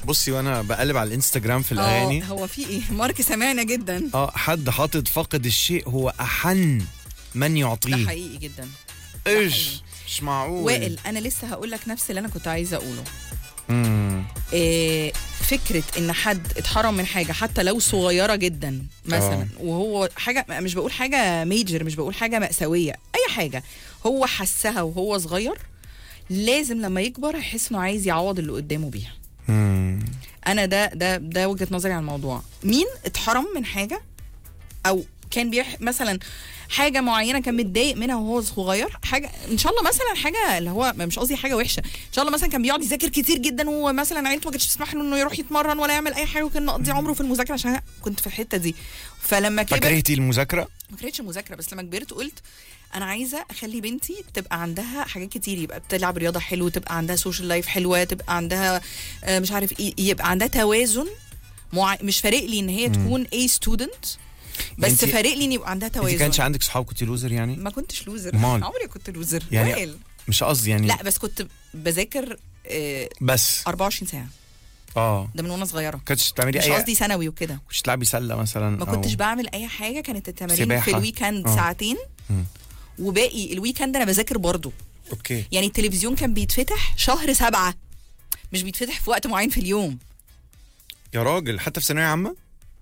بصي وانا بقلب على الانستجرام في الاغاني هو في ايه؟ مارك سمعنا جدا. حد حاطط فاقد الشيء هو احن من يعطيه. ده حقيقي جدا. ايش مش معقول. وائل انا لسه هقول لك نفس اللي انا كنت عايزه اقوله. فكره ان حد اتحرم من حاجه حتى لو صغيره جدا مثلا وهو حاجه، مش بقول حاجه ميجر، مش بقول حاجه مأساويه، اي حاجه هو حسها وهو صغير، لازم لما يكبر يحس انه عايز يعوض اللي قدامه بيها. انا ده وجهة نظري عن الموضوع. مين اتحرم من حاجه او كان مثلا حاجه معينه كان متضايق منها وهو صغير، حاجه ان شاء الله مثلا حاجه اللي هو مش قصدي حاجه وحشه، ان شاء الله مثلا كان بيقعد يذاكر كتير جدا ومثلا عيلته ما كانتش تسمح له انه يروح يتمرن ولا يعمل اي حاجه، وكان مقضي عمره في المذاكره عشان كنت في الحته دي. فلما كبرت فكرهتي المذاكره؟ ما كرهتش المذاكره، بس لما كبرت قلت انا عايزه اخلي بنتي تبقى عندها حاجات كتير، يبقى بتلعب رياضه حلوه، تبقى عندها سوشيال لايف حلوه، تبقى عندها مش عارف ايه، يبقى عندها توازن. مش فارق لي ان هي تكون اي ستودنت، بس فارق لي ان يبقى عندها توازن. انت كانش عندك صحاب كنت لوزر يعني؟ ما كنتش لوزر، عمري كنت لوزر يعني مش قصدي يعني، لا بس كنت بذاكر بس 24 ساعه. ده من وانا صغيره. كنتش بتعملي مش قصدي ثانوي وكده، كنتش تلعبي سله مثلا؟ ما كنتش بعمل اي حاجه، كانت التمارين سباحة. في الويكند ساعتين وباقي الويكند انا بذاكر برضو. اوكي. يعني التلفزيون كان بيتفتح شهر 7، مش بيتفتح في وقت معين في اليوم. يا راجل حتى في ثانويه عامه؟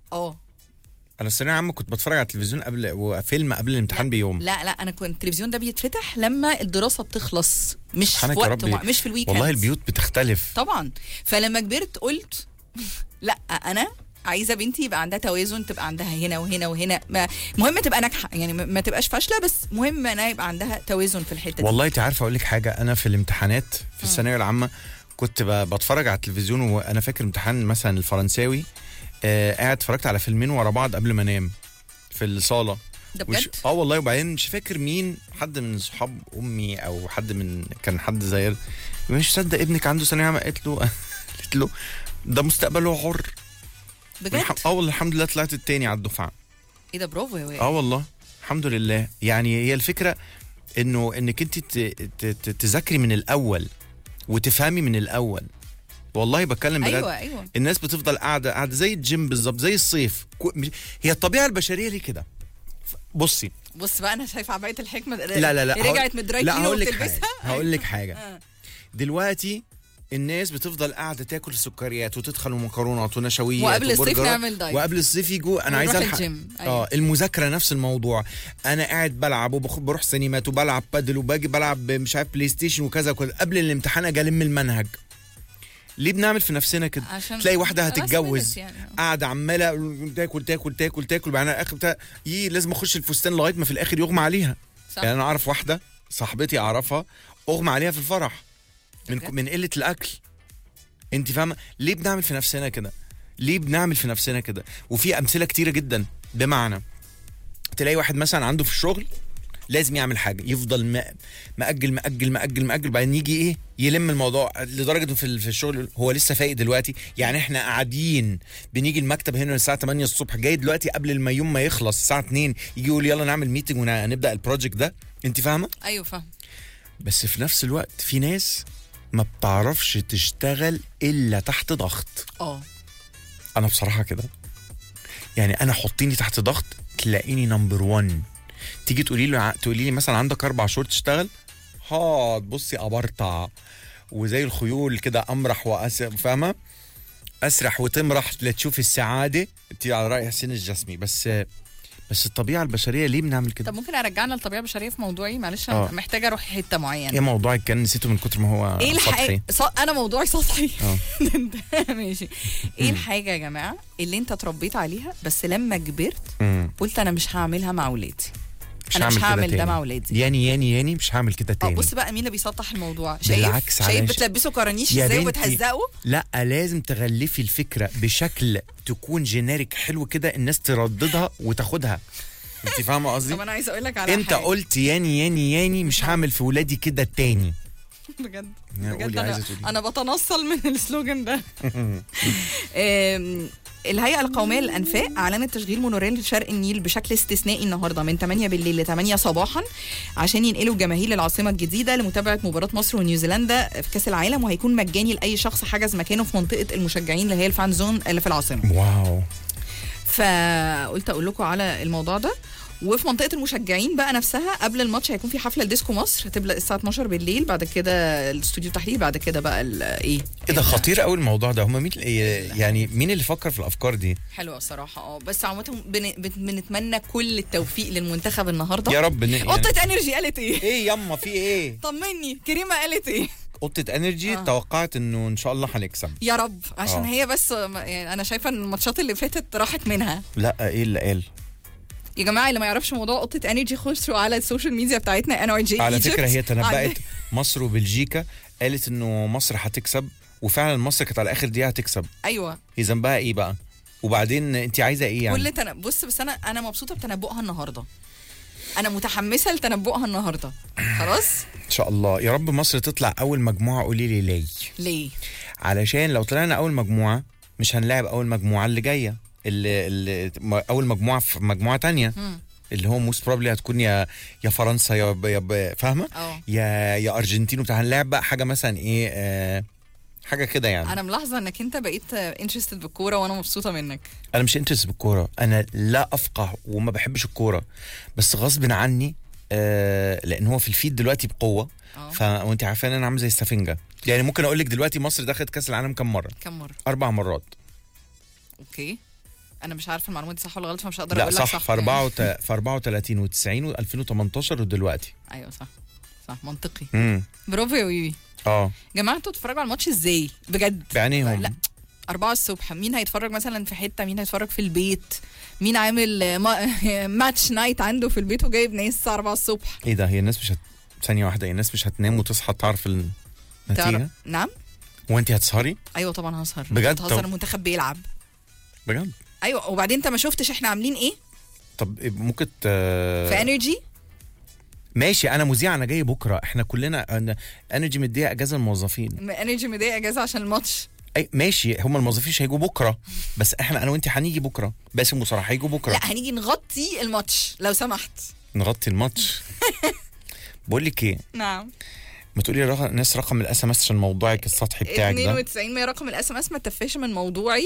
انا في ثانويه عامه كنت بتفرج على التلفزيون قبل وفيلم قبل الامتحان بيوم. لا انا كنت التلفزيون ده بيتفتح لما الدراسه بتخلص، مش في وقت مش في الويكند. والله البيوت بتختلف طبعا. فلما كبرت قلت لا انا عايزه بنتي يبقى عندها توازن، تبقى عندها هنا وهنا وهنا، مهم تبقى ناجحه يعني، ما تبقاش فاشله، بس مهم انها يبقى عندها توازن في الحته دي. والله انت عارفه اقول لك حاجه، انا في الامتحانات في الثانويه العامه كنت بتفرج على التلفزيون، وانا فاكر امتحان مثلا الفرنساوي قاعد اتفرجت على فيلمين ورا بعض قبل ما انام في الصاله. ده بجد؟ والله. وبعدين مش فاكر مين، حد من صحاب امي او كان حد زي مش مصدق ابنك عنده ثانويه عامه، قالت له ده مستقبله حر بجد. والله الحمد لله طلعت التاني على الدفعه. ايه ده، برافو يا وائل. والله الحمد لله. يعني هي الفكره انك انت تذاكري من الاول وتفهمي من الاول. والله بتكلم بجد. ايوه الناس بتفضل قاعده زي الجيم بالظبط، زي الصيف. هي الطبيعه البشريه ليه كده. بص بقى انا شايفه عبايه الحكمه لا رجعت مدراكي وبتلبسها. هقول لك حاجه دلوقتي الناس بتفضل قاعده تاكل سكريات وتدخل مكرونات ونشويات وقبل الصيف نعمل دايت، وقبل الصيف يجوا انا عايز الحق المذاكره نفس الموضوع. انا قاعد بلعب وبروح سينمات وبلعب بادل وباجي بلعب مش عارف بلاي ستيشن وكذا قبل الامتحان اجي الم المنهج. ليه بنعمل في نفسنا كده؟ تلاقي واحده هتتجوز قاعده عماله تاكل بعدين اخر لازم اخش الفستان لغايه ما في الاخر يغمى عليها. يعني انا اعرف واحده صاحبتي اعرفها اغمى عليها في الفرح من قله الاكل. انت فاهمه ليه بنعمل في نفسنا كده؟ وفي امثله كتيره جدا. بمعنى تلاقي واحد مثلا عنده في الشغل لازم يعمل حاجه، يفضل مأجل بعدين يجي يلم الموضوع لدرجه في الشغل هو لسه فايق دلوقتي. يعني احنا قاعدين بنيجي المكتب هنا الساعه 8 الصبح، جاي دلوقتي قبل ما يوم ما يخلص الساعه 2 يجي يقول يلا نعمل ميتنج ونبدا البروجكت ده. انت فاهمه؟ ايوه فاهم. بس في نفس الوقت في ناس ما بتعرفش تشتغل الا تحت ضغط. انا بصراحه كده يعني، انا حطيني تحت ضغط تلاقيني نمبر 1. تيجي تقولي لي مثلا عندك 4 شهور تشتغل، بصي ابرطع وزي الخيول كده امرح فاهمه؟ اسرح وتمرح لتشوف السعاده. انت على راي حسين الجسمي. بس الطبيعه البشريه ليه بنعمل كده؟ طب ممكن ارجعنا للطبيعه البشريه في موضوعي؟ معلش انا محتاجه اروح حته معينه. ايه موضوعك كان؟ نسيته من كتر ما هو سطحي. انا موضوعي سطحي. ماشي. ايه الحاجه يا جماعه اللي انت اتربيت عليها بس لما كبرت قلت انا مش هعملها مع اولادي؟ انا مش هعمل ده مع اولادي. يعني مش هعمل كده تاني. بص بقى مين اللي بيسطح الموضوع؟ بالعكس، شايف بتلبسه كرانيش ازاي وبتهزقه؟ لا لازم تغلفي الفكره بشكل تكون جينيريك حلو كده الناس ترددها وتاخدها. انت فاهمه قصدي؟ طب انا عايزه اقول لك على انت حاجه. قلت يعني مش هعمل في ولادي كده تاني. بجد انا بتنصل من السلوجان ده. الهيئة القومية للأنفاق أعلنت تشغيل مونوريل شرق النيل بشكل استثنائي النهاردة من 8 بالليل ل 8 صباحا عشان ينقلوا الجماهير للعاصمة الجديدة لمتابعة مباراة مصر ونيوزيلندا في كأس العالم، وهيكون مجاني لأي شخص حجز مكانه في منطقة المشجعين اللي هي الفان زون اللي في العاصمة. واو. فقلت أقول لكم على الموضوع ده. وفي منطقة المشجعين بقى نفسها قبل الماتش هيكون في حفلة ديسكو مصر هتبدأ الساعة 12 بالليل، بعد كده الاستوديو التحليل، بعد كده بقى ايه ده خطير قوي الموضوع ده. هم مين يعني مين اللي فكر في الافكار دي؟ حلوه الصراحه. بس عامه بنتمنى كل التوفيق للمنتخب النهارده يا رب. قطة انرجي قالت ايه ياما في ايه؟ طمني. كريمه قالت ايه؟ قطة انرجي توقعت انه ان شاء الله هنكسب يا رب عشان هي بس يعني انا شايفه ان الماتشات اللي فاتت راحت منها. لا ايه اللي قال يا جماعه اللي ما يعرفش موضوع قطة انرجي خشوا على السوشيال ميديا بتاعتنا NRJ على فكره. هي تنبأت مصر وبلجيكا، قالت انه مصر هتكسب، وفعلا مصر كانت على اخر دقيقه هتكسب. ايوه. هي ذنبها ايه بقى؟ وبعدين انت عايزه ايه يعني؟ بص بس انا مبسوطه بتنبؤها النهارده، انا متحمسه لتنبؤها النهارده. خلاص ان شاء الله يا رب مصر تطلع اول مجموعه. قولي لي ليه؟ علشان لو طلعنا اول مجموعه مش هنلاعب اول مجموعه اللي جايه، اللي اول مجموعه في مجموعه تانية اللي هو موست بروبلي هتكون يا فرنسا يا فاهمه يا ارجنتين وبتاع. هنلاعب بقى حاجه مثلا ايه حاجه كده يعني. انا ملاحظه انك انت بقيت انترستد بالكوره وانا مبسوطه منك. انا مش انترستد بالكوره، انا لا افقه وما بحبش الكوره، بس غصب عني لان هو في الفيد دلوقتي بقوه. وانت عارفه ان انا عامل زي السفنجه يعني. ممكن اقول لك دلوقتي مصر دخلت كاس العالم كم مره؟ 4 مرات. اوكي انا مش عارفه المعلومات دي صح ولا غلط، فمش هقدر اقول لك صح. في 34 و90 و2018 ودلوقتي. ايوه صح منطقي. برافو يا ويوي. جماعه انتوا بتتفرجوا على الماتش ازاي بجد؟ بعينيهم. لا 4 الصبح مين هيتفرج مثلا في حته، مين هيتفرج في البيت، مين عامل ماتش نايت عنده في البيت وجايب ناس الساعه 4 الصبح؟ ايه ده؟ هي الناس مش ثانيه واحده، الناس مش هتنام وتصحى تعرف النتيجه؟ نعم. وانت هتسهري؟ ايوه طبعا هسهر بجد. هسهر. المنتخب بيلعب بجد. ايوه. وبعدين انت ما شفتش احنا عاملين ايه؟ طب ممكن في انرجي ماشي. انا مذيع، انا جاي بكره. احنا كلنا انرجي مديه اجازه للموظفين. انرجي مديه اجازه عشان الماتش. اي ماشي، هم الموظفين مش هيجوا بكره، بس انا وانت هنيجي بكره. باسم وصراحه هيجوا بكره. لا هنيجي نغطي الماتش لو سمحت. نغطي الماتش. بقول لك ايه؟ نعم. ما تقولي الناس رقم الاس ام اس عشان موضوعك السطحي بتاعك ده. 92 100 رقم الاس ام اس. ما تفهش من موضوعي.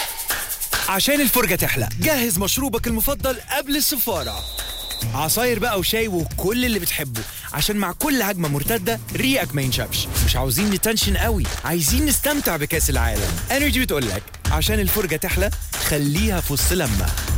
عشان الفرجة تحلى جهز مشروبك المفضل قبل السفارة، عصاير بقى وشاي وكل اللي بتحبه، عشان مع كل هجمة مرتدة ريقك ما ينشفش. مش عاوزين نتنشن قوي، عايزين نستمتع بكاس العالم. انرجي بتقولك عشان الفرجة تحلى خليها في وسط لمة.